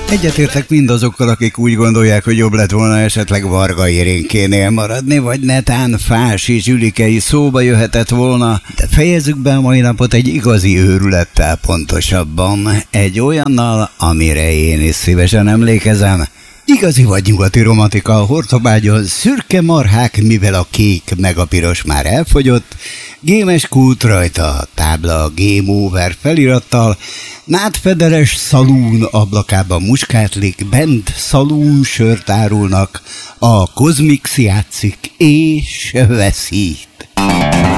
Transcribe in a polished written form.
Egyetértek mindazokkal, akik úgy gondolják, hogy jobb lett volna esetleg Varga Irénkénél maradni, vagy netán Fási Zsülike is szóba jöhetett volna, de fejezzük be a mai napot egy igazi őrülettel, pontosabban egy olyannal, amire én is szívesen emlékezem. Igazi vagy nyugati romantika a Hortobágyon, szürke marhák, mivel a kék meg a piros már elfogyott, gémes kút rajta a tábla a Game Over felirattal, nádfederes szalún ablakában muskátlik, bent szalún sört árulnak, a Kozmix játszik és veszít.